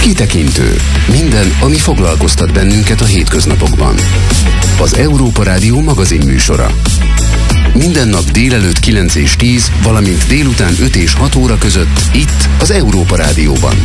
Kitekintő. Minden, ami foglalkoztat bennünket a hétköznapokban. Az Európa Rádió magazin műsora. Minden nap délelőtt 9 és 10, valamint délután 5 és 6 óra között itt az Európa Rádióban.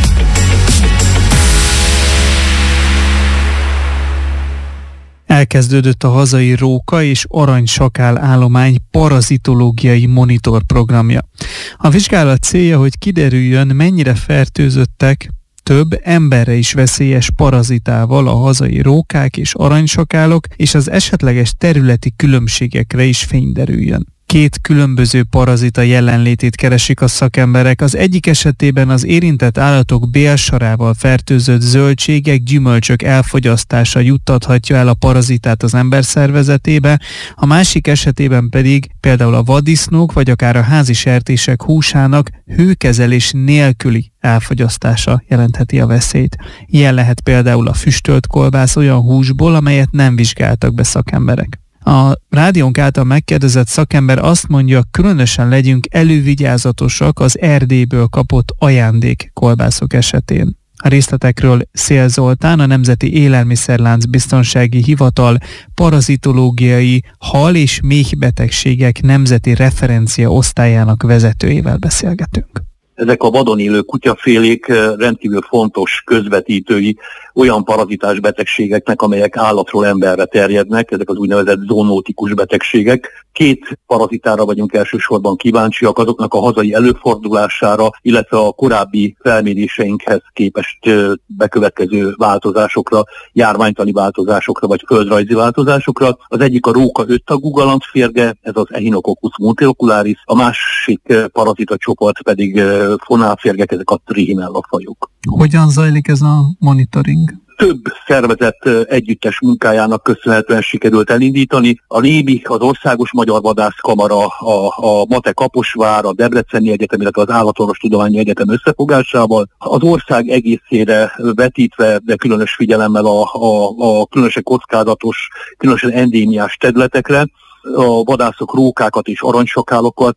Elkezdődött a hazai róka és aranysakál állomány parazitológiai monitor programja. A vizsgálat célja, hogy kiderüljön, mennyire fertőzöttek több emberre is veszélyes parazitával a hazai rókák és aranysakálok, és az esetleges területi különbségekre is fény derüljön. Két különböző parazita jelenlétét keresik a szakemberek. Az egyik esetében az érintett állatok bélsarával fertőzött zöldségek, gyümölcsök elfogyasztása juttathatja el a parazitát az ember szervezetébe, a másik esetében pedig például a vaddisznók vagy akár a házi sertések húsának hőkezelés nélküli elfogyasztása jelentheti a veszélyt. Ilyen lehet például a füstölt kolbász olyan húsból, amelyet nem vizsgáltak be szakemberek. A rádiónk által megkérdezett szakember azt mondja, különösen legyünk elővigyázatosak az Erdélyből kapott ajándék kolbászok esetén. A részletekről Szél Zoltán, a Nemzeti Élelmiszerlánc Biztonsági Hivatal parazitológiai hal- és méhbetegségek nemzeti referencia osztályának vezetőjével beszélgetünk. Ezek a vadon élő kutyafélék rendkívül fontos közvetítői olyan parazitás betegségeknek, amelyek állatról emberre terjednek, ezek az úgynevezett zoonótikus betegségek. Két parazitára vagyunk elsősorban kíváncsiak, azoknak a hazai előfordulására, illetve a korábbi felméréseinkhez képest bekövetkező változásokra, járványtani változásokra vagy földrajzi változásokra. Az egyik a róka öttagú galambférge, ez az Echinococcus multilocularis, a másik parazita csoport pedig fonálférgek, ezek a Trichinella fajok. Hogyan zajlik ez a monitoring? Több szervezet együttes munkájának köszönhetően sikerült elindítani. A NÉBI, az Országos Magyar Vadászkamara, a MATE Kaposvár, a Debreceni Egyetem, illetve az Állatorvostudományi Egyetem összefogásával az ország egészére vetítve, de különös figyelemmel a különösen kockázatos, különösen endémiás területekre. A vadászok rókákat és aranysakálokat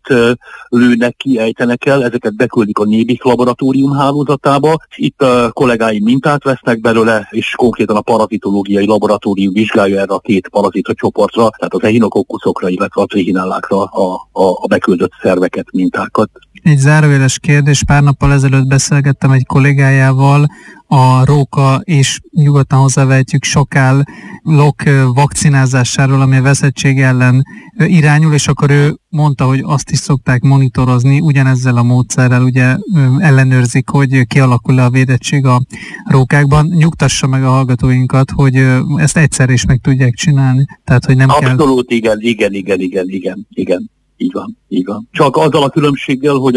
lőnek ki, ejtenek el, ezeket beküldik a NÉBI laboratórium hálózatába. Itt a kollégáim mintát vesznek belőle, és konkrétan a parazitológiai laboratórium vizsgálja erre a két parazita csoportra, tehát az echinococcusokra, illetve a trichinellákra a beküldött szerveket, mintákat. Egy zárójeles kérdés, pár nappal ezelőtt beszélgettem egy kollégájával a róka és nyugodtan hozzávehetjük sakálok vakcinázásáról, ami a veszettség ellen irányul, és akkor ő mondta, hogy azt is szokták monitorozni, ugyanezzel a módszerrel ugye ellenőrzik, hogy kialakul-e a védettség a rókákban. Nyugtassa meg a hallgatóinkat, hogy ezt egyszer is meg tudják csinálni. Tehát, hogy nem Abszolút, kell... igen. Így van. Csak azzal a különbséggel, hogy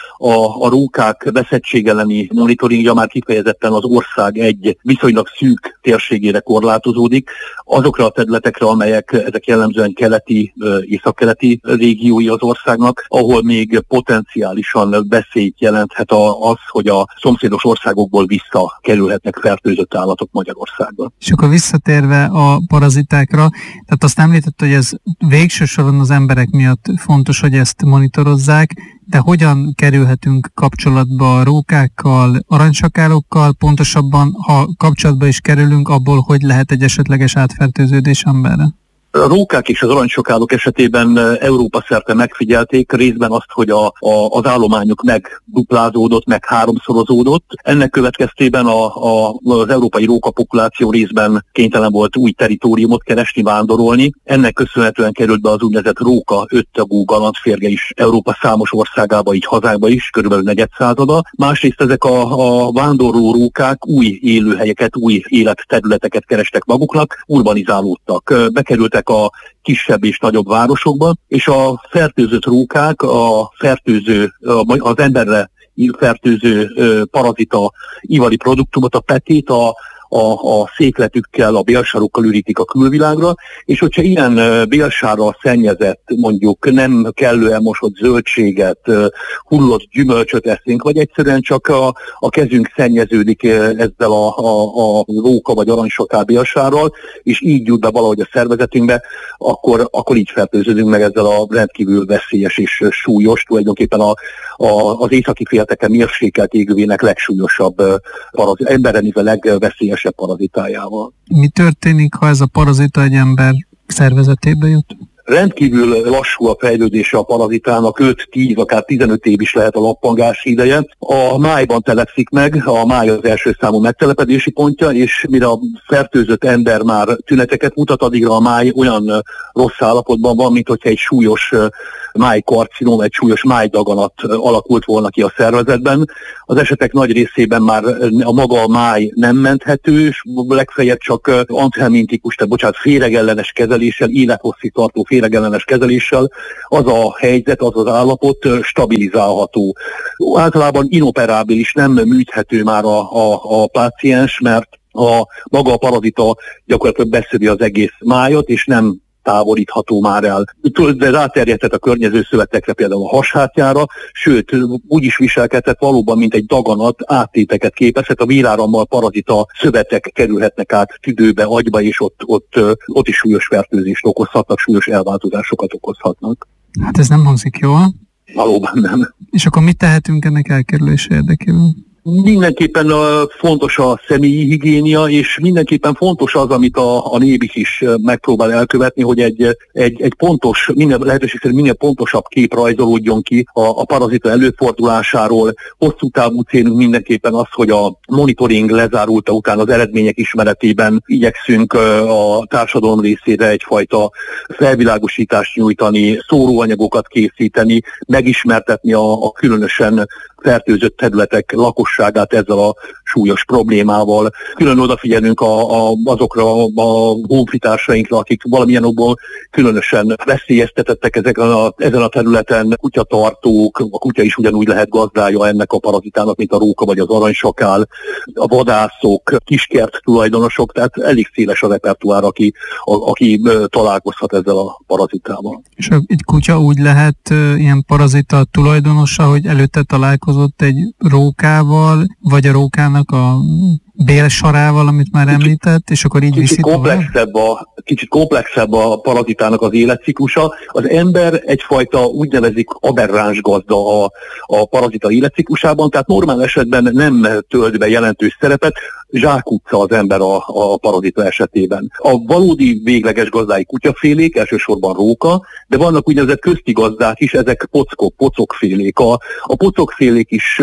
a rókák veszettség elleni monitoringja már kifejezetten az ország egy viszonylag szűk térségére korlátozódik. Azokra a területekre, amelyek ezek jellemzően keleti, északkeleti régiói az országnak, ahol még potenciálisan veszélyt jelenthet az, hogy a szomszédos országokból visszakerülhetnek fertőzött állatok Magyarországra. És akkor visszatérve a parazitákra, tehát azt említett, hogy ez végső soron az emberek miatt fontos, hogy ezt monitorozzák, de hogyan kerülhetünk kapcsolatba a rókákkal, aranysakálokkal, pontosabban, ha kapcsolatba is kerülünk, abból hogy lehet egy esetleges átfertőződés emberre? A rókák és az aranysakálok esetében Európa szerte megfigyelték részben azt, hogy az állományuk megduplázódott, meg háromszorozódott. Ennek következtében az európai rókapopuláció részben kénytelen volt új territóriumot keresni, vándorolni. Ennek köszönhetően került be az úgynevezett róka öttagú galambférge is Európa számos országába, így hazába is, körülbelül negyedszázada. Másrészt ezek a vándorló rókák új élőhelyeket, új életterületeket kerestek maguknak, urbanizálódtak, bekerültek a kisebb és nagyobb városokban, és a fertőzött rókák, az emberre fertőző parazita ivali produktumot, a petét a székletükkel, a bélsarukkal ürítik a külvilágra, és hogyha ilyen bélsárral szennyezett, mondjuk nem kellően mosott zöldséget, hullott gyümölcsöt eszünk, vagy egyszerűen csak a kezünk szennyeződik ezzel a róka vagy aranysakál bélsárral, és így jut be valahogy a szervezetünkbe, akkor így fertőződünk meg ezzel a rendkívül veszélyes és súlyos, tulajdonképpen az északi félteke mérsékelt égővének legsúlyosabb emberre nézve legveszélyesebb parazitájával. Mi történik, ha ez a parazita egy ember szervezetébe jut? Rendkívül lassú a fejlődése a parazitának, 5-10, akár 15 év is lehet a lappangási ideje. A májban telepszik meg, a máj az első számú megtelepedési pontja, és mire a fertőzött ember már tüneteket mutat, addigra a máj olyan rossz állapotban van, mint hogyha egy súlyos májkarcinom, egy súlyos májdaganat alakult volna ki a szervezetben. Az esetek nagy részében már a maga a máj nem menthető, és legfeljebb csak anthelmintikus, tehát féregellenes kezeléssel, élethosszig tartó féregellenes kezeléssel az a helyzet, az az állapot stabilizálható. Általában inoperábilis, nem műthető már a páciens, mert maga a parazita gyakorlatilag beszövi az egész májat, és nem távolítható már el. De ráterjedhet a környező szövetekre, például a hashátjára, sőt, úgy is viselkedhet valóban, mint egy daganat, áttéteket képezhet, a vérárammal parazita szövetek kerülhetnek át tüdőbe, agyba, és ott is súlyos fertőzést okozhatnak, súlyos elváltozásokat okozhatnak. Hát ez nem hangzik jól. Valóban nem. És akkor mit tehetünk ennek elkerülése érdekében? Mindenképpen fontos a személyi higiénia, és mindenképpen fontos az, amit a Nébih is megpróbál elkövetni, hogy egy pontos, lehetőség szerint minél pontosabb kép rajzolódjon ki a parazita előfordulásáról. Hosszú távú célunk mindenképpen az, hogy a monitoring lezárulta után az eredmények ismeretében igyekszünk a társadalom részére egyfajta felvilágosítást nyújtani, szóróanyagokat készíteni, megismertetni a különösen fertőzött területek lakosságát ezzel a súlyos problémával. Külön odafigyelünk azokra a honfitársainkra, akik valamilyen okból különösen veszélyeztetettek ezen a területen. Kutyatartók, a kutya is ugyanúgy lehet gazdája ennek a parazitának, mint a róka vagy az aranysakál, a vadászok, kiskert tulajdonosok, tehát elég széles a repertoár, aki találkozhat ezzel a parazitával. És egy kutya úgy lehet ilyen parazita tulajdonosa, hogy előtte találkozott egy rókával, vagy a rókának a bélsarával, amit már említett, és akkor így viszi tovább? Kicsit komplexebb a parazitának az életciklusa. Az ember egyfajta úgynevezik aberráns gazda a parazita életciklusában, tehát normál esetben nem tölt be jelentős szerepet, zsákutca az ember a parazita esetében. A valódi végleges gazdái kutyafélék, elsősorban róka, de vannak úgynevezett közti gazdák is, ezek pocokfélék. A pocokfélék is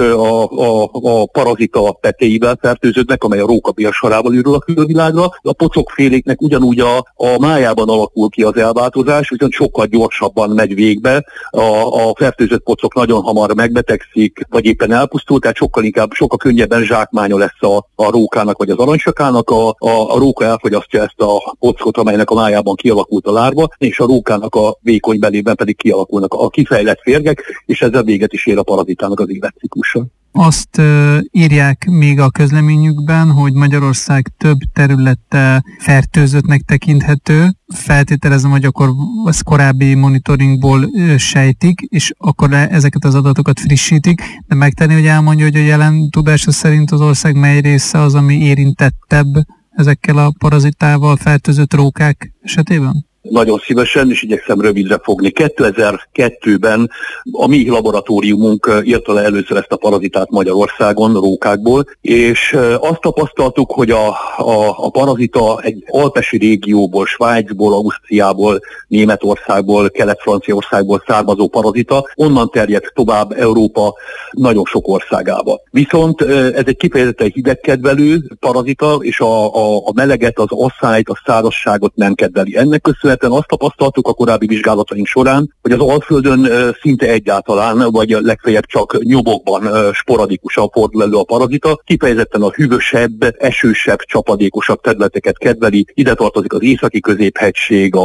a parazita petéivel fertőződnek, amely a róka bélsarával ürül a külvilágra. A pocokféléknek ugyanúgy a májában alakul ki az elváltozás, viszont sokkal gyorsabban megy végbe. A fertőzött pocok nagyon hamar megbetegszik, vagy éppen elpusztul, tehát sokkal könnyebben zsákmánya lesz a rókának vagy az aranysakálnak. A róka elfogyasztja ezt a pockot, amelynek a májában kialakult a lárva, és a rókának a vékony belében pedig kialakulnak a kifejlett férgek, és ezzel véget is ér a parazitának az életciklusa. Azt írják még a közleményükben, hogy Magyarország több területe fertőzöttnek tekinthető. Feltételezem, hogy akkor az korábbi monitoringból sejtik, és akkor ezeket az adatokat frissítik, de megtenni, hogy elmondja, hogy a jelen tudása szerint az ország mely része az, ami érintettebb ezekkel a parazitával fertőzött rókák esetében? Nagyon szívesen, és igyekszem rövidre fogni. 2002-ben a mi laboratóriumunk írta le először ezt a parazitát Magyarországon, rókákból, és azt tapasztaltuk, hogy a parazita egy alpesi régióból, Svájcból, Ausztriából, Németországból, Kelet-Franciaországból származó parazita, onnan terjedt tovább Európa nagyon sok országába. Viszont ez egy kifejezetten hidegkedvelő parazita, és a meleget, az asszályt, a szárazságot nem kedveli. Ennek köszönhetően köszönhetően azt tapasztaltuk a korábbi vizsgálataink során, hogy az Alföldön szinte egyáltalán, vagy legfeljebb csak nyomokban sporadikusan fordul elő a parazita, kifejezetten a hűvösebb, esősebb, csapadékosabb területeket kedveli. Ide tartozik az északi középhegység,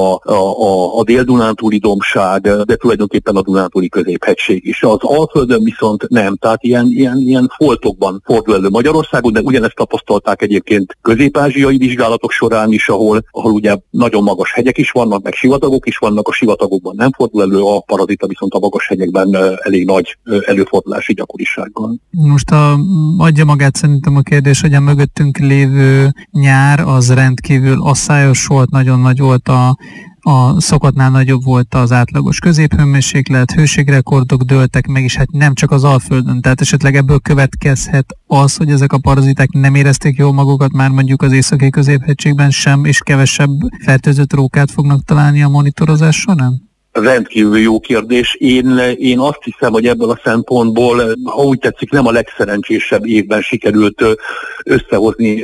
a dél-dunántúli dombság, de tulajdonképpen a dunántúli középhegység is. Az Alföldön viszont nem, tehát ilyen foltokban fordul elő Magyarországon, de ugyanezt tapasztalták egyébként közép-ázsiai vizsgálatok során is, ahol ugye nagyon magas hegyek is vannak, meg sivatagok is vannak, a sivatagokban nem fordul elő a parazita, viszont a magas hegyekben elég nagy előfordulási gyakorisággal. Most adja magát szerintem a kérdés, hogy a mögöttünk lévő nyár az rendkívül asszályos volt, nagyon nagy volt a szokottnál nagyobb volt az átlagos középhőmérséklet, hőségrekordok dőltek meg, és hát nem csak az Alföldön, tehát esetleg ebből következhet az, hogy ezek a paraziták nem érezték jól magukat már mondjuk az északi középhegységben sem, és kevesebb fertőzött rókát fognak találni a monitorozás során? Rendkívül jó kérdés. Én azt hiszem, hogy ebből a szempontból, ha úgy tetszik, nem a legszerencsésebb évben sikerült összehozni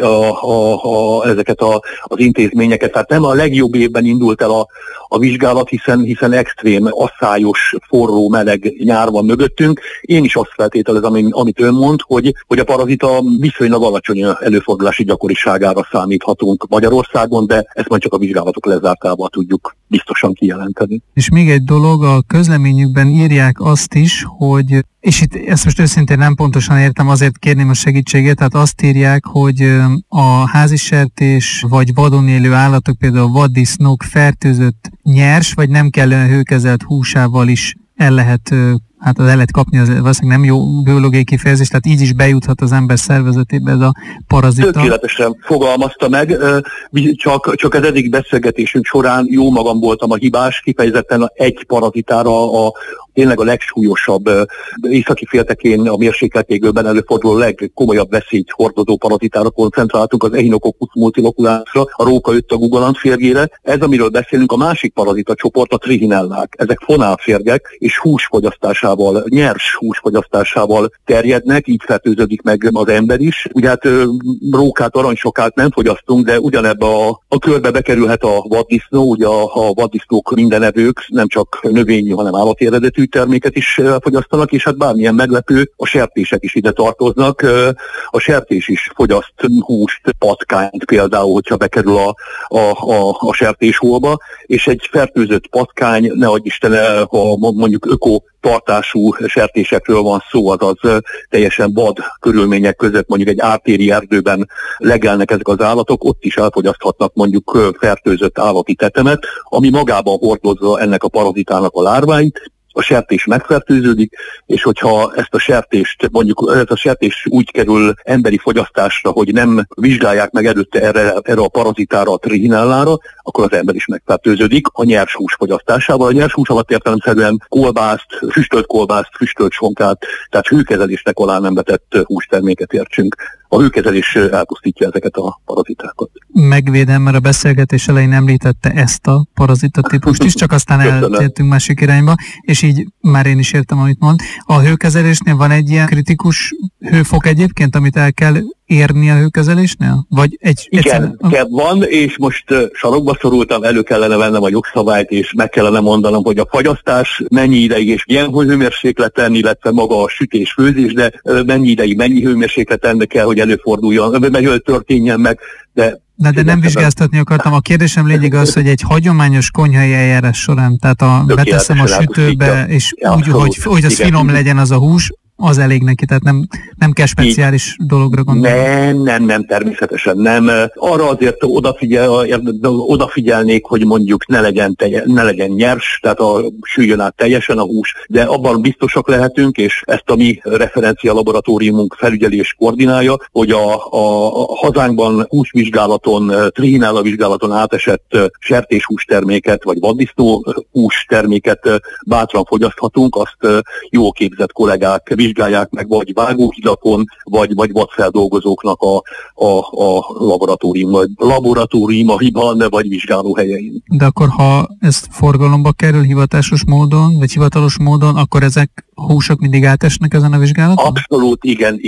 ezeket az intézményeket. Tehát nem a legjobb évben indult el a vizsgálat, hiszen extrém, asszályos, forró, meleg nyár van mögöttünk. Én is azt feltételezem, amit ön mond, hogy a parazita viszonylag alacsony előfordulási gyakoriságára számíthatunk Magyarországon, de ezt majd csak a vizsgálatok lezártával tudjuk biztosan kijelenteni. És még egy dolog, a közleményükben írják azt is, hogy, és itt ezt most őszintén nem pontosan értem, azért kérném a segítségét, tehát azt írják, hogy a házisertés vagy vadon élő állatok, például vaddisznók fertőzött nyers vagy nem kellően hőkezelt húsával is el lehet kapni, az valószínűleg nem jó biológiai kifejezés, tehát így is bejuthat az ember szervezetébe ez a parazita. Tökéletesen fogalmazta meg, csak az eddig beszélgetésünk során jó magam voltam a hibás, kifejezetten egy parazitára, tényleg a legsúlyosabb északi féltekén a mérsékeltégőben előforduló legkomolyabb veszélyt hordozó parazitára koncentráltunk, az Echinococcus multiloculusra, a róka öttagú galambférgére. Ez, amiről beszélünk, a másik parazita csoport, a trihinellák. Ezek fonálférgek, és húsfogyasztásával, nyers húsfogyasztásával terjednek, így fertőződik meg az ember is. Ugye hát rókát, aranysokát nem fogyasztunk, de ugyanebbe a körbe bekerülhet a vaddisznó, ugye a vaddisznók mindenevők, nem csak növényi, hanem állati eredetű terméket is fogyasztanak, és hát bármilyen meglepő, a sertések is ide tartoznak. A sertés is fogyaszt húst, patkányt például, hogyha bekerül a sertéshólba, és egy fertőzött patkány, ne adj Isten, ha mondjuk ökotartású sertésekről van szó, azaz teljesen vad körülmények között, mondjuk egy ártéri erdőben legelnek ezek az állatok, ott is elfogyaszthatnak mondjuk fertőzött állati tetemet, ami magában hordozza ennek a parazitának a lárváit. A sertés megfertőződik, és hogyha ezt a sertést, mondjuk ez a sertés úgy kerül emberi fogyasztásra, hogy nem vizsgálják meg előtte erre a parazitára, a trihinellára, akkor az ember is megfertőződik a nyers hús fogyasztásával. A nyers hús alatt értelemszerűen kolbászt, füstölt sonkát, tehát hőkezelésnek alá nem vetett hústerméket értsünk. A hőkezelés elpusztítja ezeket a parazitákat. Megvédem, mert a beszélgetés elején említette ezt a parazita típust is, csak aztán eltértünk másik irányba, és így már én is értem, amit mond. A hőkezelésnél van egy ilyen kritikus hőfok egyébként, amit el kell érni a hőkezelésnél? Vagy Igen, van, és most sarokba szorultam, elő kellene vennem a jogszabályt, és meg kellene mondanom, hogy a fagyasztás mennyi ideig és milyen hőmérsékleten, illetve maga a sütés-főzés, de mennyi ideig, mennyi hőmérsékleten kell, hogy előforduljon, hogy történjen meg, de nem vizsgáztatni akartam. A kérdésem lényeg az, hogy egy hagyományos konyhai eljárás során, tehát beteszem a sütőbe, és úgy, hogy az finom legyen az a hús, az elég neki, tehát nem kell speciális dologra gondolni. Nem, természetesen nem. Arra azért odafigyelnék, hogy mondjuk ne legyen nyers, tehát süljön át teljesen a hús, de abban biztosak lehetünk, és ezt a mi referencia laboratóriumunk felügyeli és koordinálja, hogy a hazánkban húsvizsgálaton, trihinella vizsgálaton átesett sertéshústerméket, vagy vaddisznó hústerméket bátran fogyaszthatunk, azt jól képzett kollégák vizsgálják meg vagy vágóhidakon, vagy vadfeldolgozóknak a laboratóriumaiban, vagy vizsgálóhelyein. De akkor, ha ez forgalomba kerül hivatásos módon, vagy hivatalos módon, akkor ezek húsok mindig átesnek ezen a vizsgálaton? Abszolút,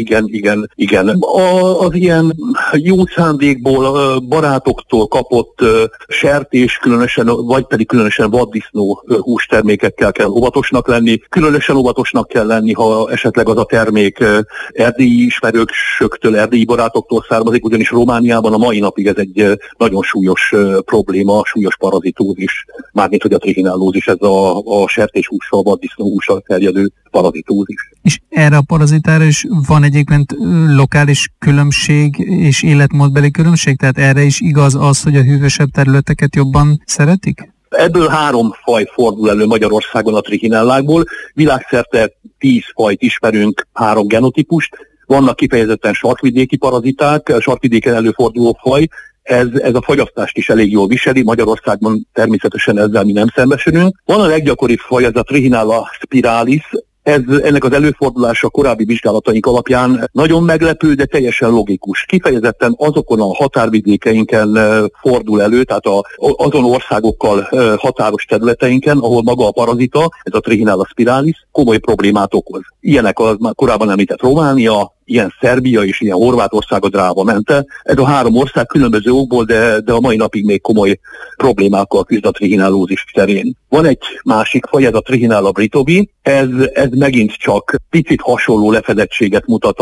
igen. Az ilyen jó szándékból, barátoktól kapott sertés, vagy pedig különösen vaddisznó hústermékekkel kell óvatosnak lenni. Különösen óvatosnak kell lenni, ha esetleg az a termék erdélyi ismerősöktől, erdélyi barátoktól származik, ugyanis Romániában a mai napig ez egy nagyon súlyos probléma, súlyos parazitózis, mármint hogy a trihinellózis, ez a sertéshússal, vaddisznóhússal terjedő parazitózis. És erre a parazitára is van egyébként lokális különbség és életmódbeli különbség? Tehát erre is igaz az, hogy a hűvösebb területeket jobban szeretik? Ebből 3 faj fordul elő Magyarországon a trichinellákból. Világszerte 10 fajt ismerünk, 3 genotípust. Vannak kifejezetten sarkvidéki paraziták, sarkvidéken előforduló faj. Ez a fagyasztást is elég jól viseli, Magyarországban természetesen ezzel mi nem szembesülünk. Van a leggyakoribb faj, ez a Trichinella spiralis. Ennek az előfordulása korábbi vizsgálataink alapján nagyon meglepő, de teljesen logikus. Kifejezetten azokon a határvidékeinken fordul elő, tehát azon országokkal határos területeinken, ahol maga a parazita, ez a Trichinella spiralis, komoly problémát okoz. Ilyenek az már korábban említett Románia, ilyen Szerbia és ilyen Horvátország a dráva mente. Ez a 3 ország különböző okból, de a mai napig még komoly problémákkal küzd a trichinellózis terén. Van egy másik faj, ez a Trichinella britovi, ez megint csak picit hasonló lefedettséget mutat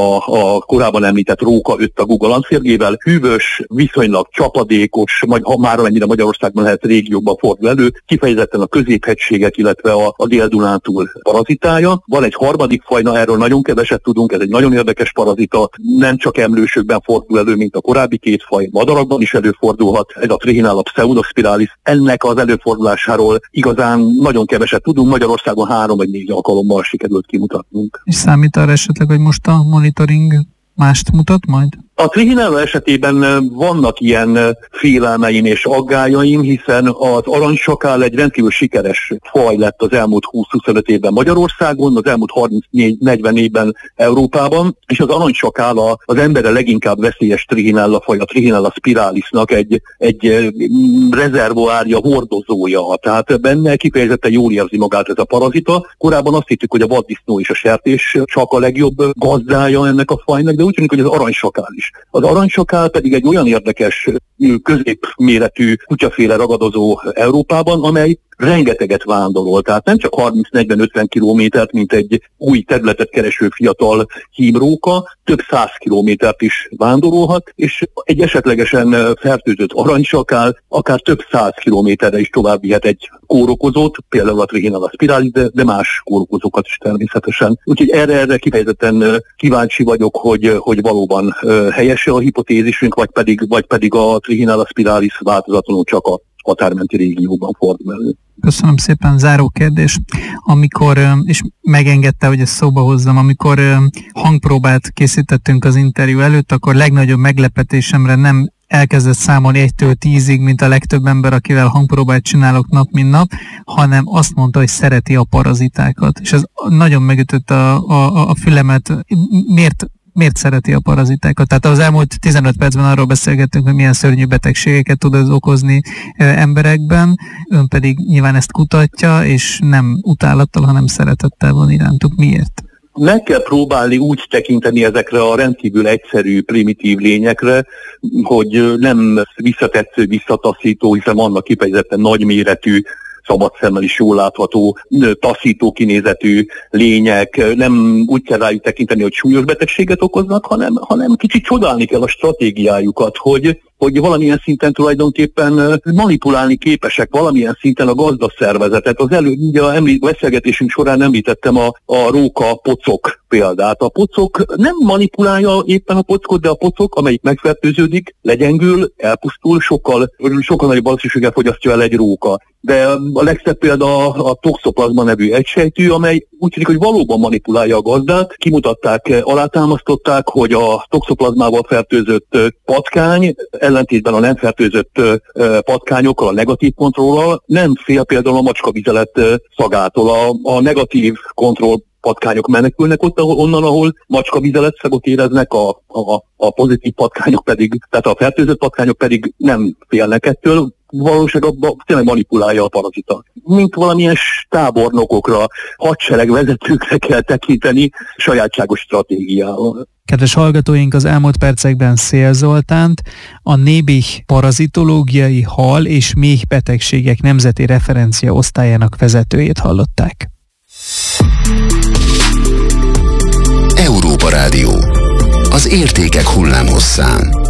a korábban említett róka 5 tagú galambférgével. Hűvös, viszonylag csapadékos, már amennyire Magyarországban lehet régiókban fordul elő, kifejezetten a középhegységek, illetve a Dél-Dunántúl parazitája. Van egy harmadik faj, erről nagyon keveset tudunk, ez egy nagyon érdekes parazita, nem csak emlősökben fordul elő, mint a korábbi 2 faj, madarakban is előfordulhat, ez a Trichinella pseudospiralis. Ennek az előfordulásáról igazán nagyon keveset tudunk, Magyarországon 3 vagy 4 alkalommal sikerült kimutatnunk. És számít arra esetleg, hogy most a monitoring mást mutat majd? A Trichinella esetében vannak ilyen félelmeim és aggályaim, hiszen az aranysakál egy rendkívül sikeres faj lett az elmúlt 20-25 évben Magyarországon, az elmúlt 34-40 évben Európában, és az aranysakál az emberre leginkább veszélyes Trichinella faj, a Trichinella spiralisnak egy rezervoárja, hordozója, tehát benne kifejezetten jól érzi magát ez a parazita. Korábban azt hittük, hogy a vaddisznó és a sertés csak a legjobb gazdája ennek a fajnak, de úgy tűnik, hogy az aranysakál is. Az aranysakál pedig egy olyan érdekes, középméretű kutyaféle ragadozó Európában, amely rengeteget vándorol, tehát nem csak 30-40-50 kilométert, mint egy új területet kereső fiatal hímróka, több 100 kilométert is vándorolhat, és egy esetlegesen fertőzött aranysakál akár több 100 kilométerre is tovább vihet egy kórokozót, például a Trichinella spiralis, de más kórokozókat is természetesen. Úgyhogy erre kifejezetten kíváncsi vagyok, hogy valóban helyes-e a hipotézisünk, vagy pedig a Trichinella spiralis változatlanul csak a határmenti régióban fordul elő. Köszönöm szépen, záró kérdés. Amikor, és megengedte, hogy ezt szóba hozzam, amikor hangpróbát készítettünk az interjú előtt, akkor legnagyobb meglepetésemre nem elkezdett számolni 1-től 10-ig, mint a legtöbb ember, akivel hangpróbát csinálok nap, mint nap, hanem azt mondta, hogy szereti a parazitákat. És ez nagyon megütött a fülemet. Miért szereti a parazitákat? Tehát az elmúlt 15 percben arról beszélgettünk, hogy milyen szörnyű betegségeket tud ez okozni emberekben, ön pedig nyilván ezt kutatja, és nem utálattal, hanem szeretettel van irántuk. Miért? Meg kell próbálni úgy tekinteni ezekre a rendkívül egyszerű, primitív lényekre, hogy nem visszatetsző, visszataszító, hiszen vannak kifejezetten nagyméretű, szabad szemmel is jól látható, taszító kinézetű lények, nem úgy kell rájuk tekinteni, hogy súlyos betegséget okoznak, hanem kicsit csodálni kell a stratégiájukat, hogy valamilyen szinten tulajdonképpen manipulálni képesek, valamilyen szinten a gazdaszervezetet. Ugye a beszélgetésünk során említettem a róka pocok példát. A pocok nem manipulálja éppen a pockot, de a pocok, amelyik megfertőződik, legyengül, elpusztul, sokkal nagyobb valószínűséggel fogyasztja el egy róka. De a legszebb példa a toxoplazma nevű egysejtű, amely úgy tűnik, hogy valóban manipulálja a gazdát. Kimutatták, alátámasztották, hogy a toxoplazmával fertőzött patkány ellentétben a nem fertőzött patkányokkal, a negatív kontrollal nem fél például a macskavizelet szagától. A negatív kontroll patkányok menekülnek onnan, ahol macskavizelegszagot éreznek, a pozitív patkányok pedig, tehát a fertőzött patkányok pedig nem félnek ettől. Valóságban tényleg manipulálja a parazita. Mint valamilyen tábornokokra, hadseregvezetőkre kell tekinteni sajátságos stratégiával. Kedves hallgatóink, az elmúlt percekben Szél Zoltánt, a Nébih parazitológiai hal és méhbetegségek nemzeti referencia osztályának vezetőjét hallották. Európa Rádió. Az értékek hullámhosszán.